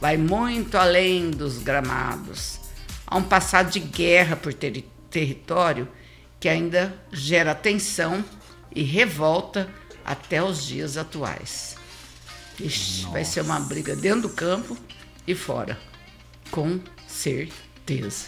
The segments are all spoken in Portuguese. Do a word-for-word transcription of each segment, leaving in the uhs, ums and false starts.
vai muito além dos gramados. Há um passado de guerra por ter território que ainda gera tensão e revolta até os dias atuais. Ixi, vai ser uma briga dentro do campo e fora, com certeza.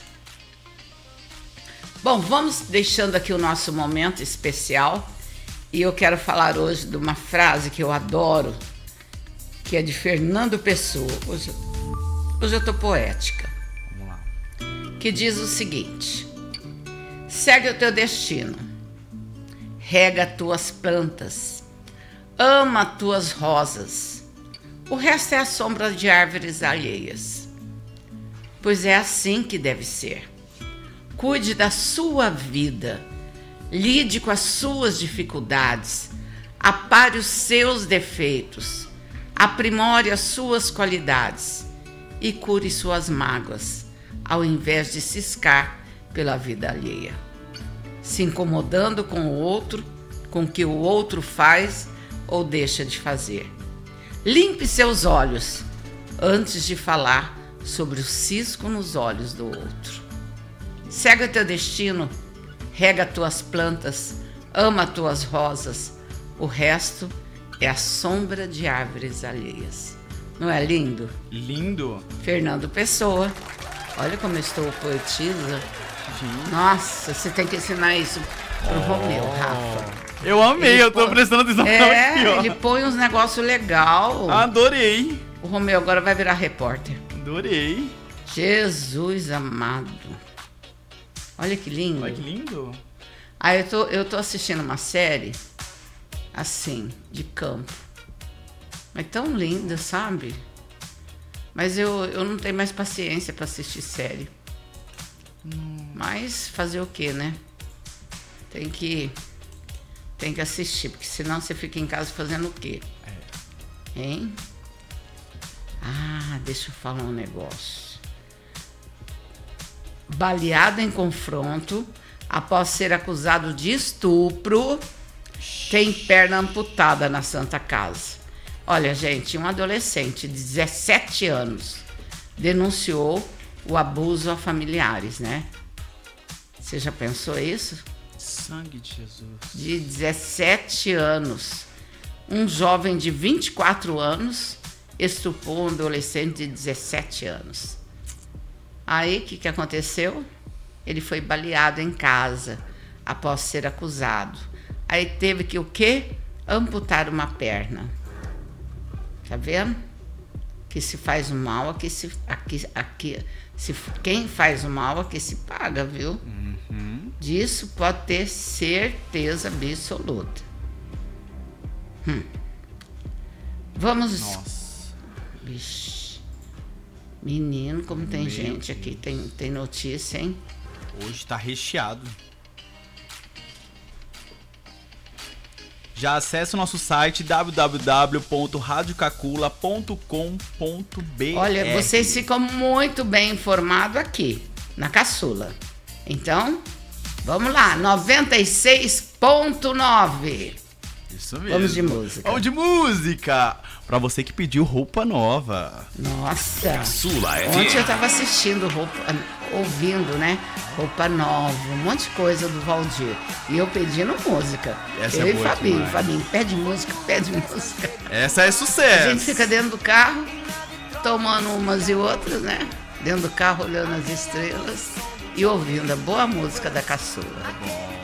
Bom, vamos deixando aqui o nosso momento especial e eu quero falar hoje de uma frase que eu adoro, que é de Fernando Pessoa. Hoje, hoje eu tô poética. Vamos lá. Que diz o seguinte: segue o teu destino, rega tuas plantas, ama tuas rosas, o resto é a sombra de árvores alheias. Pois é assim que deve ser. Cuide da sua vida, lide com as suas dificuldades, apare os seus defeitos, aprimore as suas qualidades e cure suas mágoas, ao invés de ciscar pela vida alheia, se incomodando com o outro, com o que o outro faz ou deixa de fazer. Limpe seus olhos antes de falar sobre o cisco nos olhos do outro. Segue o teu destino, rega tuas plantas, ama tuas rosas, o resto é a sombra de árvores alheias. Não é lindo? Lindo. Fernando Pessoa. Olha como eu estou poetisa. Sim. Nossa, você tem que ensinar isso pro Oh. Romeu, Rafa. Eu amei, Ele eu tô põe- prestando atenção É, aqui, ó. ele põe uns negócios legal. Adorei. O Romeu agora vai virar repórter. Adorei. Jesus amado. Olha que lindo. Olha que lindo. Aí eu tô, eu tô assistindo uma série, assim, de campo. Mas tão linda, sabe? Mas eu, eu não tenho mais paciência para assistir série. Hum. Mas fazer o quê, né? Tem que, tem que assistir, porque senão você fica em casa fazendo o quê? É. Hein? Ah, deixa eu falar um negócio. Baleado em confronto, após ser acusado de estupro, tem perna amputada na Santa Casa. Olha, gente, um adolescente de dezessete anos denunciou o abuso a familiares, né? Você já pensou isso? Sangue de Jesus. De dezessete anos. Um jovem de vinte e quatro anos estuprou um adolescente de dezessete anos. Aí, o que, que aconteceu? Ele foi baleado em casa após ser acusado. Aí teve que o quê? Amputar uma perna. Tá vendo? Que se faz o mal, aqui se, aqui, aqui, se, quem faz o mal, aqui se paga, viu? Uhum. Disso pode ter certeza absoluta. Hum. Vamos... Nossa. Vixe. Menino, como tem Meu gente aqui, tem, tem notícia, hein? Hoje tá recheado. Já acesse o nosso site w w w ponto radio cacula ponto com ponto b r. Olha, vocês ficam muito bem informados aqui, na Caçula. Então, vamos lá, noventa e seis ponto nove. Isso mesmo. Vamos de música. Vamos de música! Pra você que pediu roupa nova. Nossa, Caçula F M. ontem eu tava assistindo, roupa, ouvindo, né? Roupa nova, um monte de coisa do Valdir. E eu pedindo música. Essa eu é e boa Fabinho, demais. Fabinho, pede música, pede música. Essa é A sucesso. gente fica dentro do carro, tomando umas e outras, né? Dentro do carro, olhando as estrelas e ouvindo a boa música da Caçula. Bom.